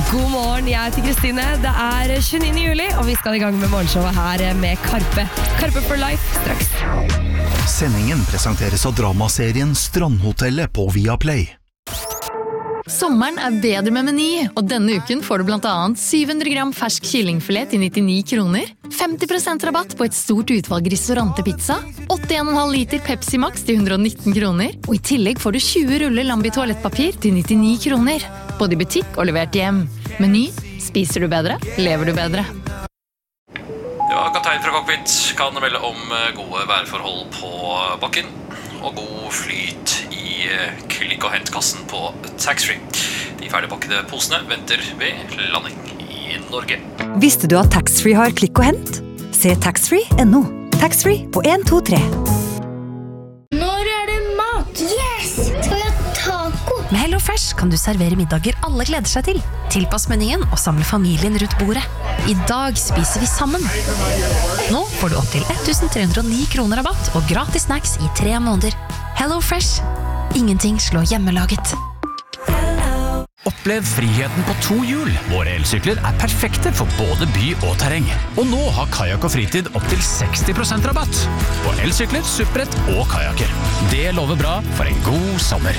God morgen, jeg heter Kristine. Det 29. juli, og vi skal i gang med morgenshowet her med Karpe. Karpe for life, straks. Sendingen presenteres av dramaserien Strandhotellet på Viaplay. Sommeren bedre med Meny, og denne uken får du blant annet 700 gram fersk kyllingfilet til 99 kroner, 50% rabatt på et stort utvalg ristorante-pizza, 81,5 liter Pepsi Max til 119 kroner, og i tillegg får du 20 ruller Lambi toalettpapir til 99 kroner, både i butikk og levert hjem. Meny, spiser du bedre, lever du bedre. Ja, kaptein fra cockpit kan melde om gode værforhold på bakken og god flyt i klikk- og hentkassen på taxfree. De ferdigpakkede posene venter ved landing i Norge. Visste du at taxfree har klikk og hent? Se taxfree.no. Taxfree på 1, 2, 3. Når det mat? Yes! Skal vi ha taco? Med HelloFresh kan du servere middager alle gleder seg til. Tilpass menyen og samle familien rundt bordet. I dag spiser vi sammen. Nå får du opp til 1309 kroner rabatt og gratis snacks i 3 måneder. HelloFresh. Ingenting slår hjemmelaget. Opplev friheten på 2 hjul. Våre elsykler perfekte for både by og terreng. Og nå har Kajak og Fritid opp til 60% rabatt på elsykler, supprett og kajaker. Det lover bra for en god sommer.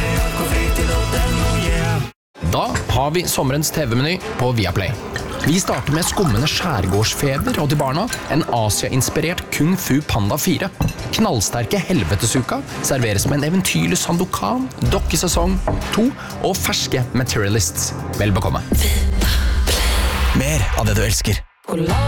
Da har vi sommerens TV-meny på Viaplay. Vi starter med skummende skjærgårdsfeber og til barna en Asia-inspirert Kung Fu Panda 4. Knallsterke helvetesuka serveres med en eventyrlig Sandokan, dokkesesong 2 og ferske Materialists. Vel bekomme. Mer av det du elsker.